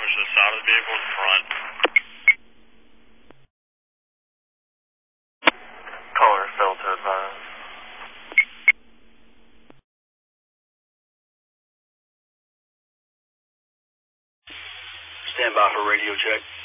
damage to the side of the vehicle in front. Caller failed to advise. Stand by for radio check.